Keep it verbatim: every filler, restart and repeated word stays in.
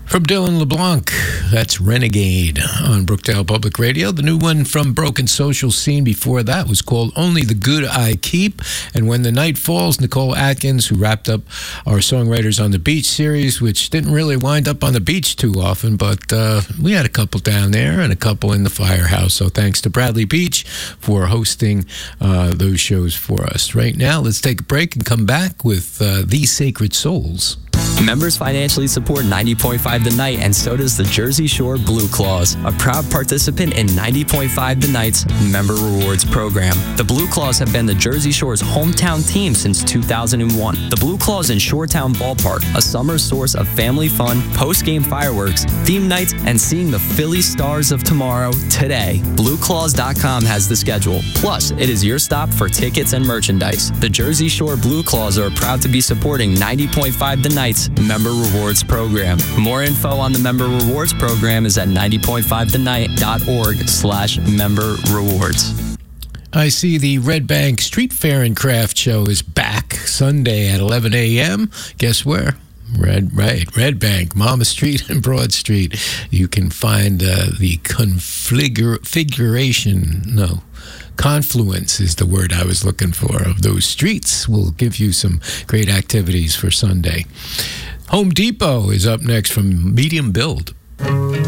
From Dylan LeBlanc, that's Renegade on Brookdale Public Radio. The new one from Broken Social Scene before that was called Only the Good I Keep. And When the Night Falls, Nicole Atkins, who wrapped up our Songwriters on the Beach series, which didn't really wind up on the beach too often, but uh, we had a couple down there and a couple in the firehouse. So thanks to Bradley Beach for hosting uh, those shows for us. Right now, let's take a break and come back with uh, These Sacred Souls. Members financially support ninety point five The Night, and so does the Jersey Shore Blue Claws, a proud participant in ninety point five The Night's Member Rewards program. The Blue Claws have been the Jersey Shore's hometown team since two thousand one. The Blue Claws in Shoretown Ballpark, a summer source of family fun, post-game fireworks, theme nights, and seeing the Philly Stars of tomorrow today. Blue Claws dot com has the schedule. Plus, it is your stop for tickets and merchandise. The Jersey Shore Blue Claws are proud to be supporting ninety point five The Night's Member Rewards program. More info on the Member Rewards program is at ninety point five the night dot org slash member rewards. I see the Red Bank Street Fair and Craft Show is back Sunday at eleven a.m. Guess where? Red, right, Red Bank, Mama Street and Broad Street. You can find uh, the configuration, no, confluence is the word I was looking for, of those streets. Will give you some great activities for Sunday. Home Depot is up next from Medium Build.